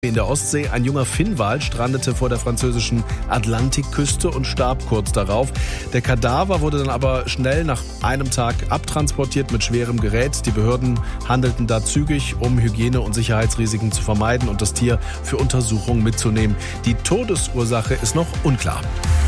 In der Ostsee ein junger Finnwal strandete vor der französischen Atlantikküste und starb kurz darauf. Der Kadaver wurde dann aber schnell nach einem Tag abtransportiert mit schwerem Gerät. Die Behörden handelten da zügig, um Hygiene- und Sicherheitsrisiken zu vermeiden und das Tier für Untersuchungen mitzunehmen. Die Todesursache ist noch unklar.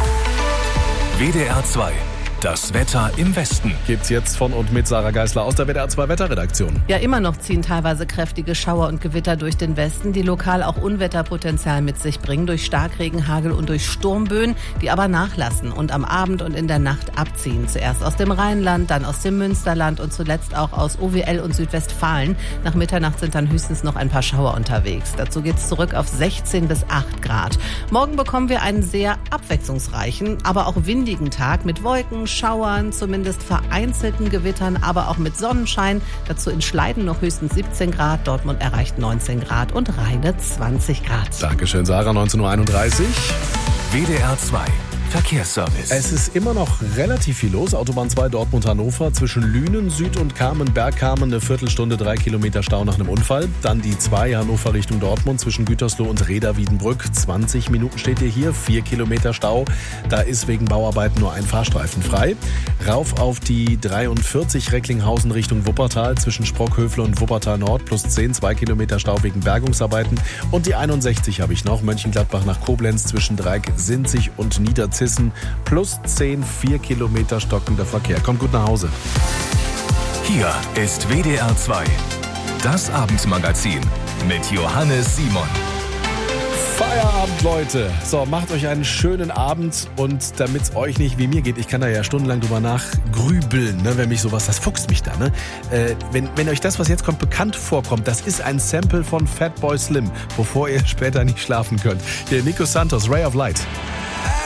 WDR 2. Das Wetter im Westen. Gibt's jetzt von und mit Sarah Geisler aus der WDR 2 Wetterredaktion. Ja, immer noch ziehen teilweise kräftige Schauer und Gewitter durch den Westen, die lokal auch Unwetterpotenzial mit sich bringen durch Starkregen, Hagel und durch Sturmböen, die aber nachlassen und am Abend und in der Nacht abziehen. Zuerst aus dem Rheinland, dann aus dem Münsterland und zuletzt auch aus OWL und Südwestfalen. Nach Mitternacht sind dann höchstens noch ein paar Schauer unterwegs. Dazu geht's zurück auf 16 bis 8 Grad. Morgen bekommen wir einen sehr abwechslungsreichen, aber auch windigen Tag mit Wolken, Schauern, zumindest vereinzelten Gewittern, aber auch mit Sonnenschein. Dazu in Schleiden noch höchstens 17 Grad, Dortmund erreicht 19 Grad und Rheine 20 Grad. Dankeschön, Sarah, 19.31 Uhr. WDR 2. Verkehrsservice. Es ist immer noch relativ viel los. Autobahn 2 Dortmund-Hannover zwischen Lünen, Süd und Kamen-Bergkamen eine Viertelstunde, 3 Kilometer Stau nach einem Unfall. Dann die 2 Hannover Richtung Dortmund zwischen Gütersloh und Reda-Wiedenbrück. 20 Minuten steht ihr hier, 4 Kilometer Stau. Da ist wegen Bauarbeiten nur ein Fahrstreifen frei. Rauf auf die 43 Recklinghausen Richtung Wuppertal zwischen Sprockhöfle und Wuppertal Nord plus 10, 2 Kilometer Stau wegen Bergungsarbeiten. Und die 61 habe ich noch, Mönchengladbach nach Koblenz zwischen Dreieck, Sinzig und Niederzissen. Plus 10, 4 Kilometer stockender Verkehr. Kommt gut nach Hause. Hier ist WDR 2. Das Abendmagazin mit Johannes Simon. Feierabend, Leute. So, macht euch einen schönen Abend und damit es euch nicht wie mir geht, ich kann da ja stundenlang drüber nachgrübeln, ne, wenn mich sowas, das fuchst mich da, ne? Wenn euch das, was jetzt kommt, bekannt vorkommt, das ist ein Sample von Fatboy Slim, bevor ihr später nicht schlafen könnt. Hier Nico Santos, Ray of Light.